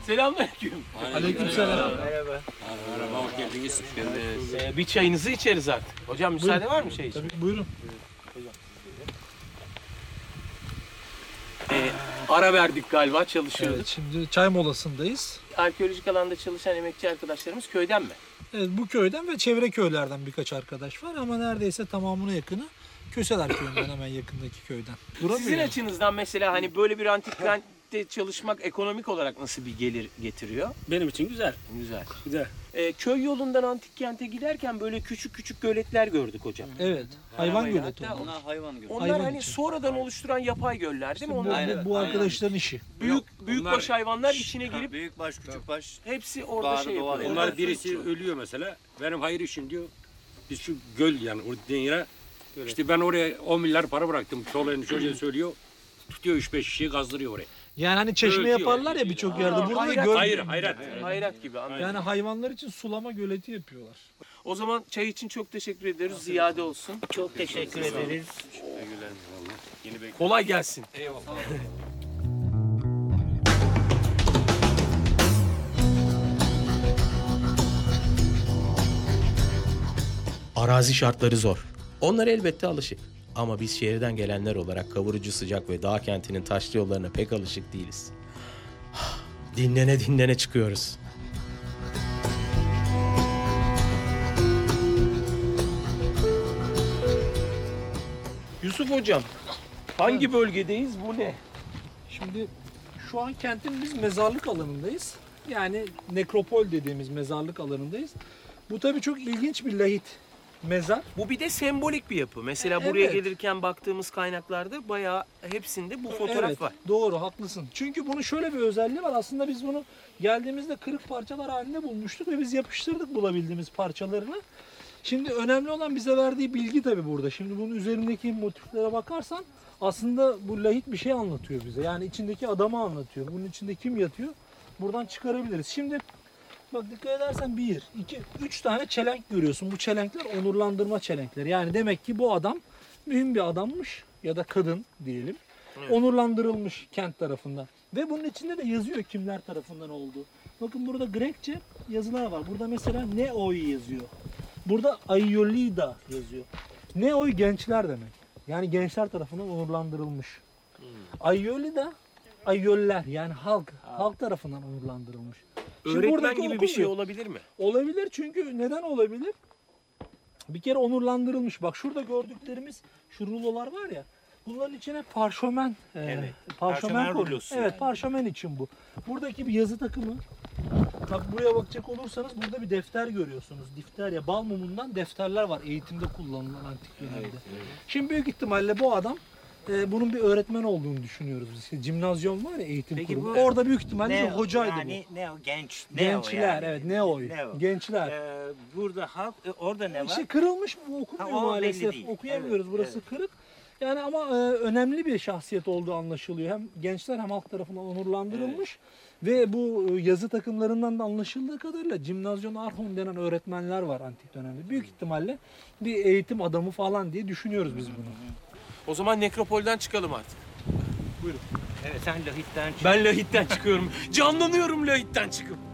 Selamünaleyküm. Aleykümselam. Merhaba. Merhaba, hoş geldiniz. Bir çayınızı içeriz artık. Hocam müsaade var mı çay için? Tabii, buyurun. Ara verdik galiba, çalışıyorduk. Evet, şimdi çay molasındayız. Arkeolojik alanda çalışan emekçi arkadaşlarımız köyden mi? Evet, bu köyden ve çevre köylerden birkaç arkadaş var ama neredeyse tamamına yakını Köseler Köyü'nden, hemen yakındaki köyden. Sizin açınızdan mesela hani böyle bir antik kentte çalışmak ekonomik olarak nasıl bir gelir getiriyor? Benim için güzel. Güzel. Güzel. Köy yolundan antik kente giderken böyle küçük küçük göletler gördük hocam. Evet, hayvan Arabayla. göleti Hatta onlar. Hayvan gölü. Onlar Hayvan hani için. sonradan oluşturan yapay göller değil mi? Onlar Bu arkadaşların işi. büyükbaş hayvanlar içine girip Büyükbaş, küçükbaş. hepsi orada Doğada şey doğal. yapıyor. Onlar birisi ölüyor mesela. Benim hayır işim diyor. Biz şu göl yani o yere. İşte ben oraya 10 milyar para bıraktım. Çoluğunu çocuğu söylüyor. Tutuyor 3-5 kişiyi gazdırıyor oraya. Yani hani çeşme Öğütüyor. yaparlar ya birçok yerde. Burada da hayrat. göl. Hayrat. Hayrat gibi anladım. Yani hayvanlar için sulama göleti yapıyorlar. O zaman çay için çok teşekkür ederiz. Ziyade olsun. Çok teşekkür ederiz. Kolay gelsin. Arazi şartları zor. Onlar elbette alışık. Ama biz şehirden gelenler olarak kavurucu sıcak ve dağ kentinin taşlı yollarına pek alışık değiliz. Dinlene dinlene çıkıyoruz. Yusuf hocam, hangi bölgedeyiz? Bu ne? Şimdi şu an kentin biz mezarlık alanındayız. Yani nekropol dediğimiz mezarlık alanındayız. Bu tabii çok ilginç bir lahit mezar. Bu bir de sembolik bir yapı. Mesela Evet. buraya gelirken baktığımız kaynaklarda bayağı hepsinde bu fotoğraf Evet, var. doğru, haklısın. Çünkü bunun şöyle bir özelliği var. Aslında biz bunu geldiğimizde kırık parçalar halinde bulmuştuk ve biz yapıştırdık bulabildiğimiz parçalarını. Şimdi önemli olan bize verdiği bilgi tabii burada. Şimdi bunun üzerindeki motiflere bakarsan aslında bu lahit bir şey anlatıyor bize. Yani içindeki adamı anlatıyor. Bunun içinde kim yatıyor? Buradan çıkarabiliriz. Şimdi bak dikkat edersen 1, 2, 3 tane çelenk görüyorsun. Bu çelenkler onurlandırma çelenkleri. Yani demek ki bu adam mühim bir adammış ya da kadın diyelim. Evet. Onurlandırılmış kent tarafından. Ve bunun içinde de yazıyor kimler tarafından olduğu. Bakın burada Grekçe yazılar var. Burada mesela Neoi yazıyor. Burada Aiolida yazıyor. Neoi gençler demek. Yani gençler tarafından onurlandırılmış. Aiolida Ayoller yani halk tarafından onurlandırılmış. Şimdi Öğretmen buradaki gibi bir şey okumuyor. olabilir mi? Olabilir çünkü neden olabilir? Bir kere onurlandırılmış. Bak şurada gördüklerimiz şu rulolar var ya. Bunların içine parşömen, Parşömen koy- rulosu Evet, yani. parşömen için bu. Buradaki bir yazı takımı. Bak buraya bakacak olursanız burada bir defter görüyorsunuz. Difter ya bal mumundan defterler var eğitimde kullanılan antik dönemde. Şimdi büyük ihtimalle bu adam bunun bir öğretmen olduğunu düşünüyoruz biz. İşte Cimnazyon var ya eğitim Peki kurumu. bu Orada büyük ihtimalle bir Ne o? hocaydı Yani bu. ne o? Genç. Ne Gençler, o yani? evet, ne o? Ne o? Gençler. Burada halk, orada ne var? İşte kırılmış bu okumuyor Ha, o belli maalesef. değil. Okuyamıyoruz. Evet, Burası kırık. Yani ama önemli bir şahsiyet olduğu anlaşılıyor. Hem gençler hem halk tarafından onurlandırılmış. Ve bu yazı takımlarından da anlaşıldığı kadarıyla Cimnazyon Arhon denen öğretmenler var antik dönemde. Büyük ihtimalle bir eğitim adamı falan diye düşünüyoruz biz bunu. O zaman nekropolden çıkalım artık. Evet sen Lahit'ten çık. Ben Lahit'ten çıkıyorum. Canlanıyorum Lahit'ten çıkıp.